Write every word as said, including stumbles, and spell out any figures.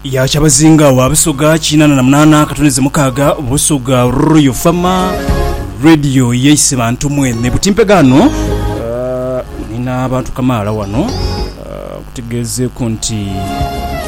ya chabazinga wa Busoga kinana na munana katoneze mukaga Busoga Royal Farmer Radio yese bantu mwene butimpegano uh, nina abantu kamala wano uh, kutegeze kunti